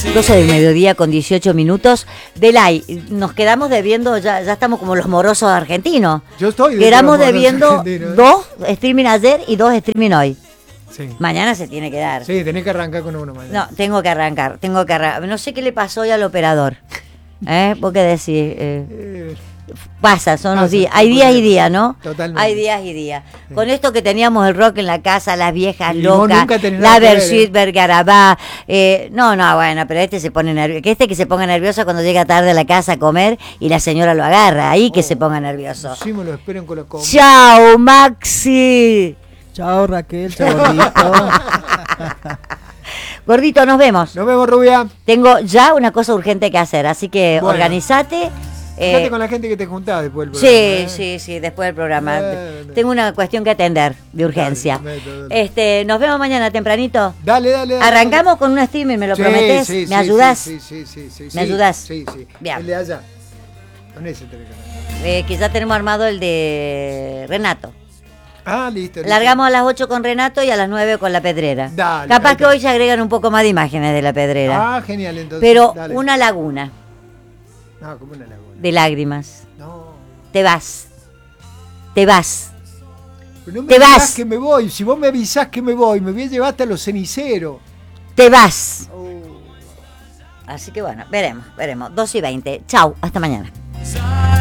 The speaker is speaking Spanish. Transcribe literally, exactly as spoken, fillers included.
doce del mediodía con dieciocho minutos. Delay, nos quedamos debiendo, ya, ya estamos como los morosos argentinos. Yo estoy Quedamos de debiendo ¿eh? dos streaming ayer y dos streaming hoy. Sí. Mañana se tiene que dar. Sí, tenés que arrancar con uno mañana. No, tengo que arrancar, tengo que arrancar. No sé qué le pasó hoy al operador. ¿Eh? ¿Vos qué decís? Eh, Eh, pasa, son los pasa, días. Hay días y días, ¿no? Totalmente. Hay días y días. Sí. Con esto que teníamos el rock en la casa, las viejas Y vos locas, nunca tenés la nada que ver, Versuit, ¿eh? Bergarabá. Eh, no, no, bueno, pero este se pone nervioso. Que este que se ponga nervioso cuando llega tarde a la casa a comer y la señora lo agarra. Ahí que Oh, se ponga nervioso. Sí, me lo esperen con la comida. Chao, Maxi. Chao Raquel, chao Gordito. Gordito, nos vemos. Nos vemos, Rubia. Tengo ya una cosa urgente que hacer, así que Bueno. organizate. Fíjate Eh, con la gente que te juntás después del sí, programa. ¿eh? sí, sí, después del programa. Bueno. Tengo una cuestión que atender de urgencia. Dale, dale, dale. Este, nos vemos mañana tempranito. Dale, dale, dale. Arrancamos con un streaming, ¿me lo Sí, prometés? sí, ¿Me sí, ayudás? Sí, sí, sí, sí, sí, ¿Me sí. ayudás? Sí, sí. Bien. El de allá. Con ese tenés que arrancar. Eh, que ya tenemos armado el de Renato. Ah, listo. listo. Largamos a las ocho con Renato y a las nueve con La Pedrera. Dale, Capaz ahí que está. hoy se agregan un poco más de imágenes de La Pedrera. Ah, genial, entonces. Pero dale. una laguna No, como una laguna. de lágrimas. No. Te vas. Te vas. Pero no me Te digas vas. que me voy. Si vos me avisás que me voy, me voy a llevar hasta los ceniceros. Te vas. Oh. Así que bueno, veremos, veremos. dos y veinte. Chau, hasta mañana.